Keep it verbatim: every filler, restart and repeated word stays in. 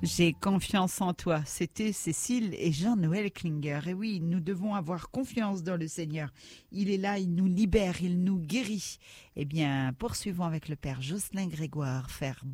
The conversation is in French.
J'ai confiance en toi. C'était Cécile et Jean-Noël Klinger. Et oui, nous devons avoir confiance dans le Seigneur. Il est là, il nous libère, il nous guérit. Eh bien, poursuivons avec le Père Jocelyn Grégoire, faire